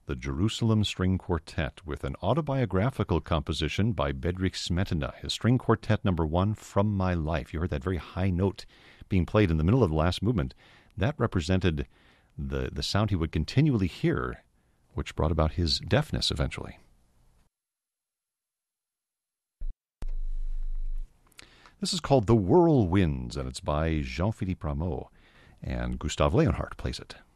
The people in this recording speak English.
the Jerusalem String Quartet, with an autobiographical composition by Bedřich Smetana, his String Quartet number 1, From My Life. You heard that very high note being played in the middle of the last movement. That represented the sound he would continually hear, which brought about his deafness eventually. This is called The Whirlwinds, and it's by Jean-Philippe Rameau, and Gustav Leonhardt plays it.